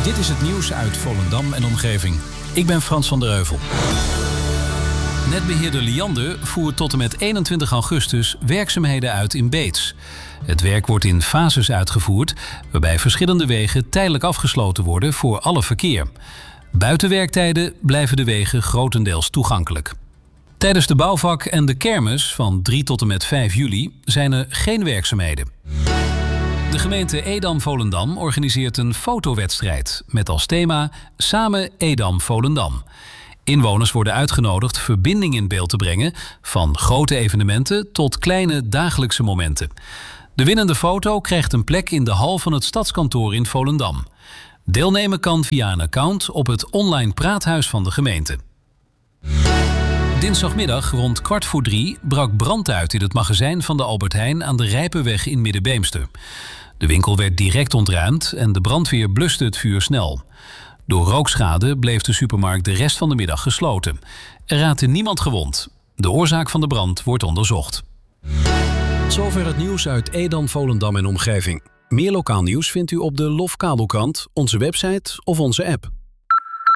Dit is het nieuws uit Volendam en omgeving. Ik ben Frans van der Heuvel. Netbeheerder Liander voert tot en met 21 augustus werkzaamheden uit in Beets. Het werk wordt in fases uitgevoerd, waarbij verschillende wegen tijdelijk afgesloten worden voor alle verkeer. Buiten werktijden blijven de wegen grotendeels toegankelijk. Tijdens de bouwvak en de kermis van 3 tot en met 5 juli zijn er geen werkzaamheden. De gemeente Edam-Volendam organiseert een fotowedstrijd met als thema Samen Edam-Volendam. Inwoners worden uitgenodigd verbinding in beeld te brengen, van grote evenementen tot kleine dagelijkse momenten. De winnende foto krijgt een plek in de hal van het stadskantoor in Volendam. Deelnemen kan via een account op het online praathuis van de gemeente. Dinsdagmiddag rond 2:15 brak brand uit in het magazijn van de Albert Heijn aan de Rijpenweg in Middenbeemster. De winkel werd direct ontruimd en de brandweer bluste het vuur snel. Door rookschade bleef de supermarkt de rest van de middag gesloten. Er raakte niemand gewond. De oorzaak van de brand wordt onderzocht. Zover het nieuws uit Edam, Volendam en omgeving. Meer lokaal nieuws vindt u op de Lofkabelkrant, onze website of onze app.